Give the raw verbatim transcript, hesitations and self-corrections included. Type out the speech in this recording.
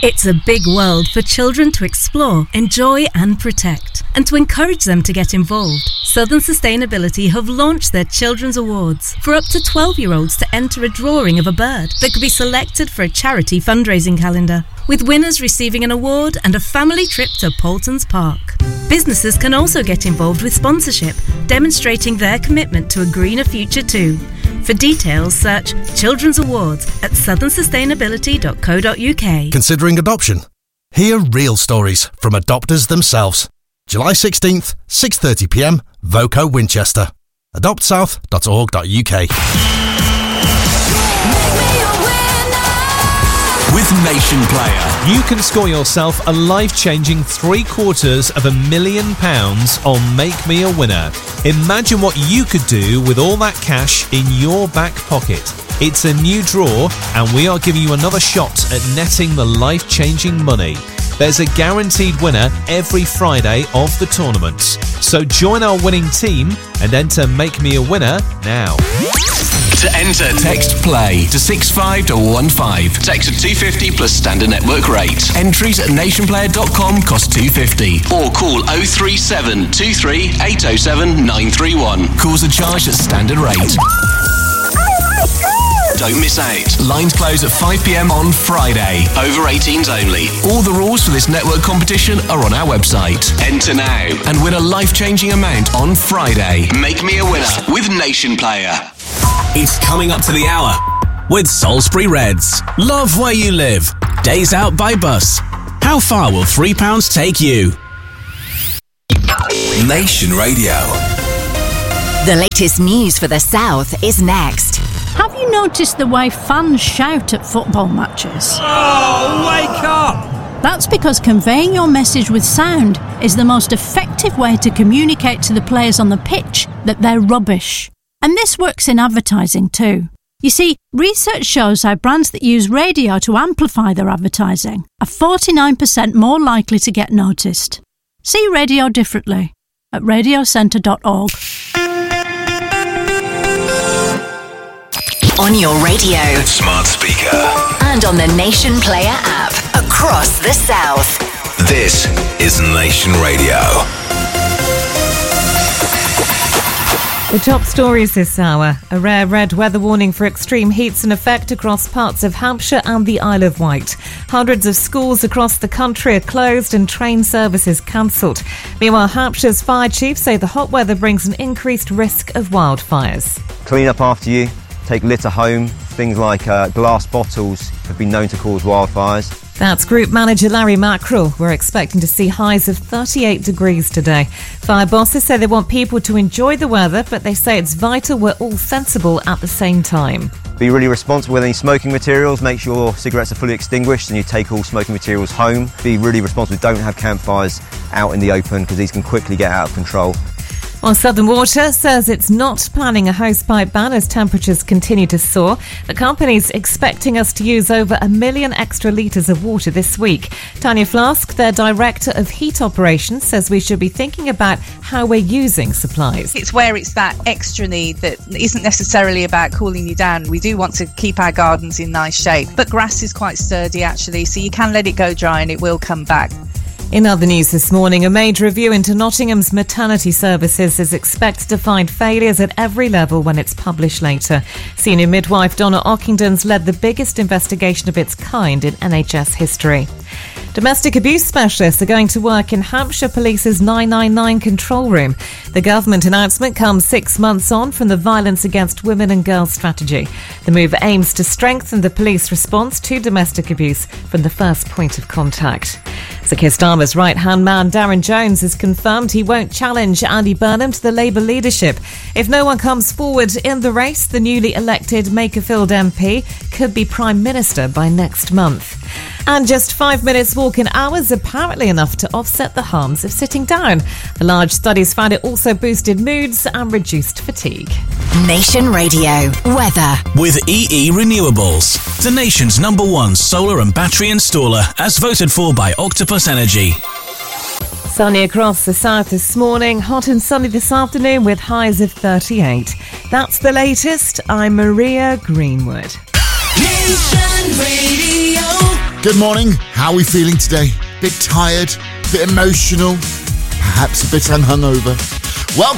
It's a big world for children to explore, enjoy and protect. And to encourage them to get involved, Southern Sustainability have launched their Children's Awards for up to twelve-year-olds to enter a drawing of a bird that could be selected for a charity fundraising calendar, with winners receiving an award and a family trip to Paultons Park. Businesses can also get involved with sponsorship, demonstrating their commitment to a greener future too. For details, search Children's Awards at southern sustainability dot co dot uk. Considering adoption? Hear real stories from adopters themselves. July sixteenth, six thirty p m, Voco Winchester. adopt south dot org dot uk. With Nation Player, you can score yourself a life-changing three quarters of a million pounds on Make Me a Winner. Imagine what you could do with all that cash in your back pocket. It's a new draw, and we are giving you another shot at netting the life-changing money. There's a guaranteed winner every Friday of the tournament. So join our winning team and enter Make Me a Winner now. To enter, text PLAY to six five one one five. Text at two pounds fifty plus standard network rate. Entries at nation player dot com cost two pounds fifty. Or call oh three seven two three eight oh seven nine three one. Calls are charged at standard rate. Don't miss out. Lines close at five p m on Friday. Over eighteens only. All the rules for this network competition are on our website. Enter now and win a life-changing amount on Friday. Make Me a Winner with Nation Player. It's coming up to the hour with Salisbury Reds. Love where you live. Days out by bus. How far will three pounds take you? Nation Radio. The latest news for the South is next. Have you noticed the way fans shout at football matches? Oh, wake up! That's because conveying your message with sound is the most effective way to communicate to the players on the pitch that they're rubbish. And this works in advertising too. You see, research shows how brands that use radio to amplify their advertising are forty-nine percent more likely to get noticed. See radio differently at radio centre dot org. On your radio, smart speaker, and on the Nation Player app across the South. This is Nation Radio. The top stories this hour. A rare red weather warning for extreme heat's in effect across parts of Hampshire and the Isle of Wight. Hundreds of schools across the country are closed and train services cancelled. Meanwhile, Hampshire's fire chiefs say the hot weather brings an increased risk of wildfires. Clean up after you. Take litter home. Things like uh, glass bottles have been known to cause wildfires. That's Group Manager Larry Mackerel. We're expecting to see highs of thirty-eight degrees today. Fire bosses say they want people to enjoy the weather, but they say it's vital we're all sensible at the same time. Be really responsible with any smoking materials. Make sure cigarettes are fully extinguished and you take all smoking materials home. Be really responsible. Don't have campfires out in the open because these can quickly get out of control. Well, Southern Water says it's not planning a hosepipe ban as temperatures continue to soar. The company's expecting us to use over a million extra litres of water this week. Tanya Flask, their Director of Heat Operations, says we should be thinking about how we're using supplies. It's where it's that extra need that isn't necessarily about cooling you down. We do want to keep our gardens in nice shape, but grass is quite sturdy actually, so you can let it go dry and it will come back. In other news this morning, a major review into Nottingham's maternity services is expected to find failures at every level when it's published later. Senior midwife Donna Ockington's led the biggest investigation of its kind in N H S history. Domestic abuse specialists are going to work in Hampshire Police's nine nine nine control room. The government announcement comes six months on from the Violence Against Women and Girls strategy. The move aims to strengthen the police response to domestic abuse from the first point of contact. Sir Keir Starmer's right-hand man Darren Jones has confirmed he won't challenge Andy Burnham to the Labour leadership. If no one comes forward in the race, the newly elected Makerfield M P could be Prime Minister by next month. And just five minutes walk in hours apparently enough to offset the harms of sitting down. The large studies found it also boosted moods and reduced fatigue. Nation Radio weather with E E Renewables, the nation's number one solar and battery installer, as voted for by Octopus Energy. Sunny across the south this morning, hot and sunny this afternoon with highs of thirty-eight. That's the latest. I'm Maria Greenwood. Nation Radio. Good morning. How are we feeling today? Bit tired, bit emotional, perhaps a bit hungover. Welcome